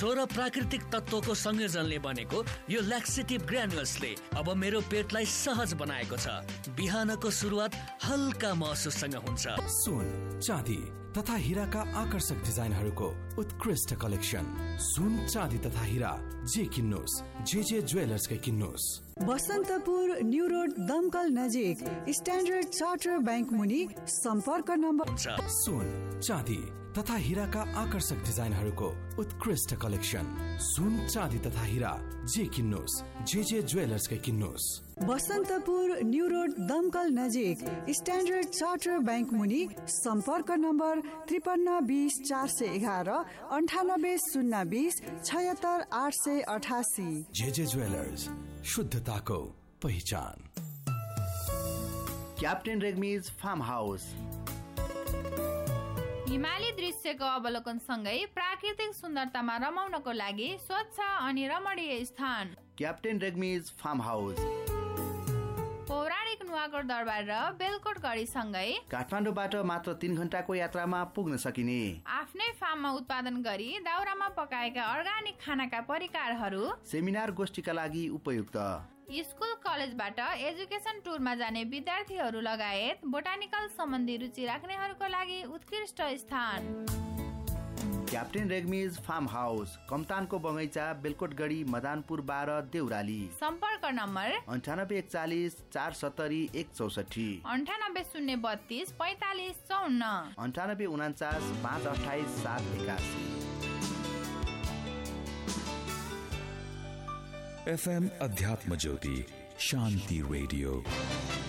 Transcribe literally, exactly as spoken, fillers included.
सोह्र प्राकृतिक तत्त्वको संयोजनले बनेको यो लैक्सेटिव ग्रानुल्सले अब मेरो पेटलाई सहज बनाएको छ। बिहानको सुरुवात हल्का महसुससँग हुन्छ। सुन, चाँदी तथा हीराका आकर्षक डिजाइनहरूको उत्कृष्ट कलेक्सन। सुन, चाँदी तथा हीरा जे किन्नुस्, जे जे ज्वेलर्सकै किन्नुस्। बसन्तपुर न्यू रोड दमकल नजिक स्ट्यान्डर्ड चार्टर बैंक मुनि सम्पर्क नम्बर। सुन, चाँदी तथा हीराका आकर्षक डिजाइनहरूको उत्कृष्ट कलेक्सन। सुन, चाँदी तथा हीरा जे किन्नुस्, जे जे ज्वेलर्सकै किन्नुस्। बसन्तपुर न्यू रोड दमकल नजिक स्ट्यान्डर्ड चार्टर बैंक मुनि सम्पर्क नम्बर त्रिपन्न बीस चार सय एघार अन्ठानब्बे शून्य बीस छयत्तर आठ सय अठासी। जे जे ज्वेलर्स, शुद्धताको पहिचान। क्याप्टेन रेग्मीज फार्म हाउस हिमाली दृश्यको अवलोकन सँगै प्राकृतिक सुन्दरतामा रमाउनको लागि स्वच्छ अनि रमणीय स्थान क्याप्टेन रेग्मीज फार्म हाउस। पौराणिक नुवाकोट दरबार र बेलकोट गढी सँगै काठमाडौँबाट मात्र तीन घण्टाको यात्रामा पुग्न सकिने आफ्नै फार्ममा उत्पादन गरी दाउरामा पकाएका अर्गानिक खानाका परिकारहरू सेमिनार गोष्ठीका लागि उपयुक्त। स्कुल कलेजबाट एजुकेसन टुरमा जाने विद्यार्थीहरू लगायत बोटानिकल सम्बन्धी रुचि राख्नेहरूको लागि उत्कृष्ट स्थान क्याप्टेन रेग्मीज फार्म हाउस, कमतानको बगैँचा, बेलकोटगढी, मदानपुर बाह्र, देउराली। सम्पर्क नम्बर अन्ठानब्बे एकचालिस चार सत्तरी एक चौसठी अन्ठानब्बे शून्य बत्तीस पैतालिस चौन्न अन्ठानब्बे उनाचास पाँच अठाइस सात एकासी। एफएम अध्यात्म ज्योति शान्ति रेडियो।